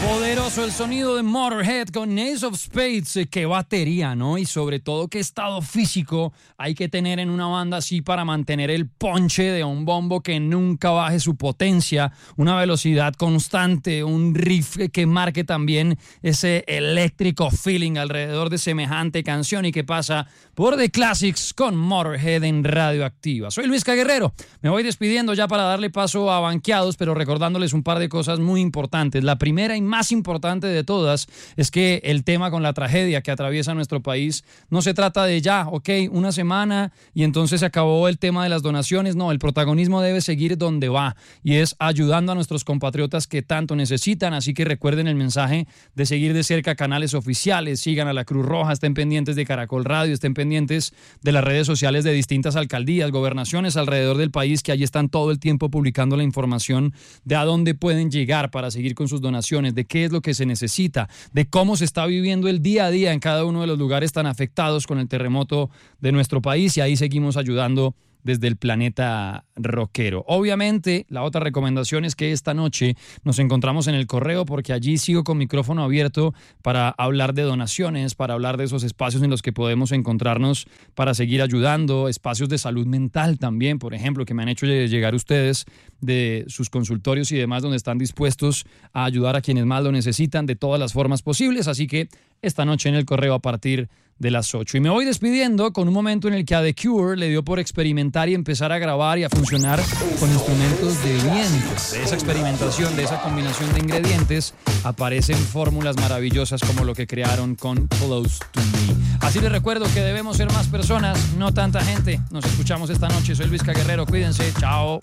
Poderoso el sonido de Motorhead con Ace of Spades. Qué batería, ¿no? Y sobre todo qué estado físico hay que tener en una banda así para mantener el ponche de un bombo que nunca baje su potencia, una velocidad constante, un riff que marque también ese eléctrico feeling alrededor de semejante canción y que pasa por The Classics con Motorhead en Radioactiva. Soy Luis Guerrero. Me voy despidiendo ya para darle paso a Banqueados, pero recordándoles un par de cosas muy importantes. La primera y más importante de todas es que el tema con la tragedia que atraviesa nuestro país no se trata de ya, ok, una semana y entonces se acabó el tema de las donaciones. No, el protagonismo debe seguir donde va y es ayudando a nuestros compatriotas que tanto necesitan. Así que recuerden el mensaje de seguir de cerca canales oficiales, sigan a la Cruz Roja, estén pendientes de Caracol Radio, estén pendientes de las redes sociales de distintas alcaldías, gobernaciones alrededor del país que allí están todo el tiempo publicando la información de a dónde pueden llegar para seguir con sus donaciones, de qué es lo que se necesita, de cómo se está viviendo el día a día en cada uno de los lugares tan afectados con el terremoto de nuestro país, y ahí seguimos ayudando desde el planeta rockero. Obviamente, la otra recomendación es que esta noche nos encontramos en el Correo, porque allí sigo con micrófono abierto para hablar de donaciones, para hablar de esos espacios en los que podemos encontrarnos para seguir ayudando, espacios de salud mental también, por ejemplo, que me han hecho llegar ustedes de sus consultorios y demás, donde están dispuestos a ayudar a quienes más lo necesitan de todas las formas posibles. Así que esta noche en el Correo a partir de las 8. Y me voy despidiendo con un momento en el que a The Cure le dio por experimentar y empezar a grabar y a funcionar con instrumentos de viento. De esa experimentación, de esa combinación de ingredientes, aparecen fórmulas maravillosas como lo que crearon con Close to Me. Así les recuerdo que debemos ser más personas, no tanta gente. Nos escuchamos esta noche. Soy Luis Guerrero. Cuídense. Chao.